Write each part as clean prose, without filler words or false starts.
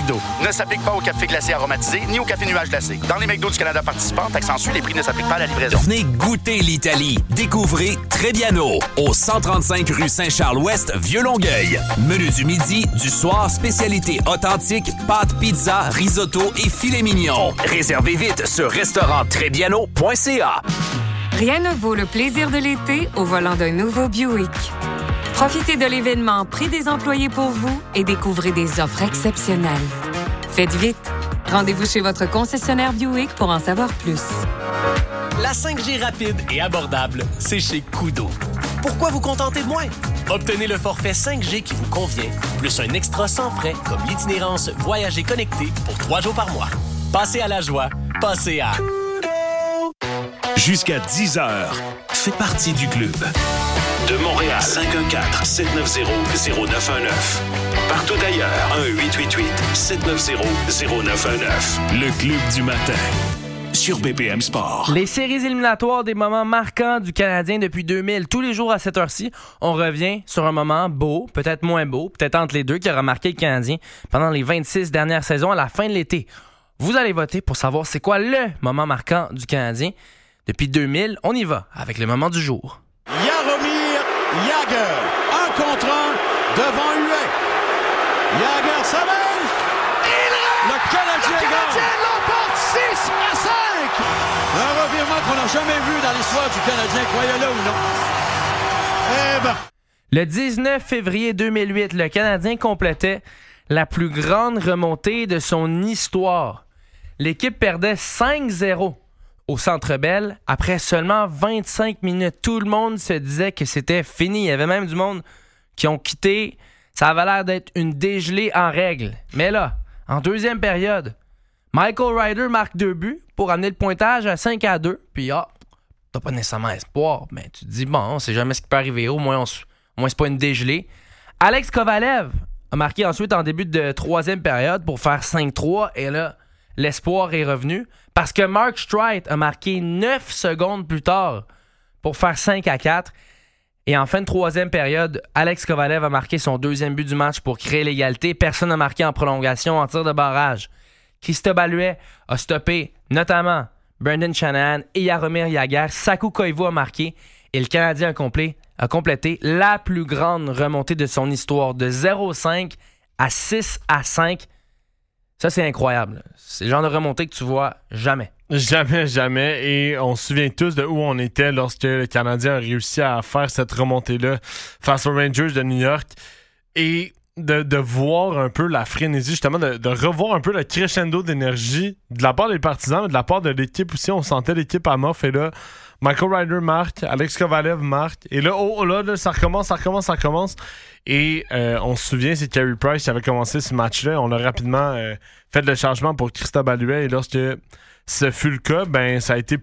McDo. Ne s'applique pas au café glacé aromatisé ni au café nuage glacé. Dans les McDo du Canada participants, taxe en sus, les prix ne s'appliquent pas à la livraison. Venez goûter l'Italie. Découvrez Trebbiano au 135 rue Saint-Charles-Ouest, Vieux-Longueuil. Menu du midi, du soir, spécialité authentique, pâtes, pizza, risotto et filet mignon. Réservez vite sur restauranttrebbiano.ca. Rien ne vaut le plaisir de l'été au volant d'un nouveau Buick. Profitez de l'événement Prix des employés pour vous et découvrez des offres exceptionnelles. Faites vite. Rendez-vous chez votre concessionnaire Buick pour en savoir plus. La 5G rapide et abordable, c'est chez Koodo. Pourquoi vous contenter de moins? Obtenez le forfait 5G qui vous convient, plus un extra sans frais comme l'itinérance Voyager connecté pour 3 jours par mois. Passez à la joie, passez à... Jusqu'à 10h, fais partie du club. De Montréal, 514-790-0919. Partout ailleurs, 1-888-790-0919. Le club du matin, sur BPM Sport. Les séries éliminatoires des moments marquants du Canadien depuis 2000. Tous les jours à cette heure-ci, on revient sur un moment beau, peut-être moins beau, peut-être entre les deux, qui aura marqué le Canadien pendant les 26 dernières saisons à la fin de l'été. Vous allez voter pour savoir c'est quoi le moment marquant du Canadien. Depuis 2000, on y va avec le moment du jour. Jaromir Jagr, 1 contre 1 devant Huet. Jagr s'amène. Le Canadien l'emporte 6-5. Un revirement qu'on n'a jamais vu dans l'histoire du Canadien, croyez-le ou non. Eh ben. Le 19 février 2008, le Canadien complétait la plus grande remontée de son histoire. L'équipe perdait 5-0 au Centre Bell après seulement 25 minutes. Tout le monde se disait que c'était fini. Il y avait même du monde qui ont quitté. Ça avait l'air d'être une dégelée en règle. Mais là, en deuxième période, Michael Ryder marque 2 buts pour amener le pointage à 5-2. Puis t'as pas nécessairement espoir. Mais tu te dis, bon, on sait jamais ce qui peut arriver. Au moins c'est pas une dégelée. Alex Kovalev a marqué ensuite en début de troisième période pour faire 5-3. Et là, l'espoir est revenu parce que Mark Streit a marqué 9 secondes plus tard pour faire 5-4. Et en fin de troisième période, Alex Kovalev a marqué son deuxième but du match pour créer l'égalité. Personne n'a marqué en prolongation, en tir de barrage. Christophe Allouet a stoppé notamment Brendan Shanahan et Jaromir Jagr. Saku Koivu a marqué et le Canadien a complété la plus grande remontée de son histoire de 0-5 à 6-5. Ça, c'est incroyable. C'est le genre de remontée que tu vois jamais. Jamais. Et on se souvient tous de où on était lorsque le Canadien a réussi à faire cette remontée-là face aux Rangers de New York. Et de voir un peu la frénésie, justement, de revoir un peu le crescendo d'énergie de la part des partisans, mais de la part de l'équipe aussi. On sentait l'équipe amorphe. Et là, Michael Ryder marque, Alex Kovalev marque. Et là, là, ça recommence. Et on se souvient, c'est Carey Price qui avait commencé ce match-là. On a rapidement fait le changement pour Christophe Allouet. Et lorsque ce fut le cas, ben ça a été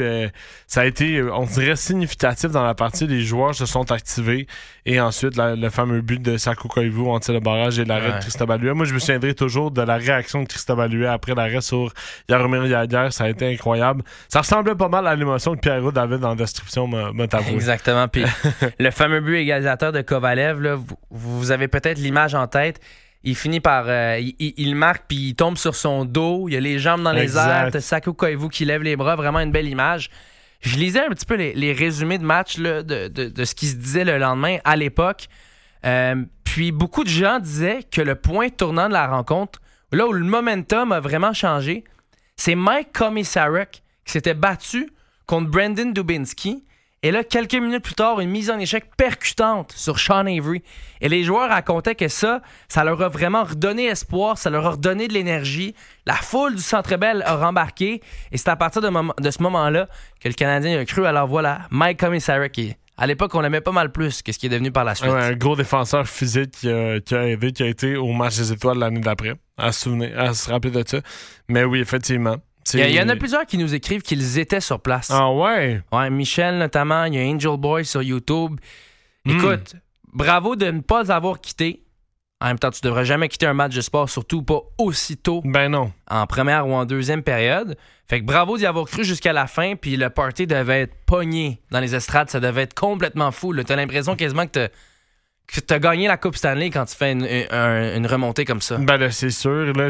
on dirait, significatif dans la partie. Les joueurs se sont activés. Et ensuite, le fameux but de Saku Koivu en tir de barrage et l'arrêt de Christophe Allouet. Moi, je me souviendrai toujours de la réaction de Christophe Allouet après l'arrêt sur Jaromir Jagr. Ça a été incroyable. Ça ressemblait pas mal à l'émotion que Pierre-Roux avait dans la description, m'a avoué. Exactement. Puis le fameux but égalisateur de Kovalev, là, vous avez peut-être l'image en tête. Il finit par... il marque, puis il tombe sur son dos. Il a les jambes dans les airs. T'as Saku Koivu qui lève les bras. Vraiment une belle image. Je lisais un petit peu les résumés de match là, de ce qui se disait le lendemain à l'époque. Puis beaucoup de gens disaient que le point tournant de la rencontre, là où le momentum a vraiment changé, c'est Mike Komisarek qui s'était battu contre Brandon Dubinsky. Et là, quelques minutes plus tard, une mise en échec percutante sur Sean Avery. Et les joueurs racontaient que ça leur a vraiment redonné espoir, ça leur a redonné de l'énergie. La foule du Centre Bell a rembarqué. Et c'est à partir de ce moment-là que le Canadien a cru. Alors voilà, Mike Komisarek, qui à l'époque, on l'aimait pas mal plus que ce qui est devenu par la suite. Ouais, un gros défenseur physique qui a aidé, qui a été au match des étoiles l'année d'après. À se rappeler de ça. Mais oui, effectivement. Il y en a plusieurs qui nous écrivent qu'ils étaient sur place. Ah ouais? Ouais, Michel notamment, il y a Angel Boy sur YouTube. Écoute, bravo de ne pas avoir quitté. En même temps, tu devrais jamais quitter un match de sport, surtout pas aussitôt. Ben non. En première ou en deuxième période. Fait que bravo d'y avoir cru jusqu'à la fin, puis le party devait être pogné dans les estrades. Ça devait être complètement fou. Là. T'as l'impression quasiment que t'as gagné la Coupe Stanley quand tu fais une remontée comme ça. Ben là, c'est sûr. Là,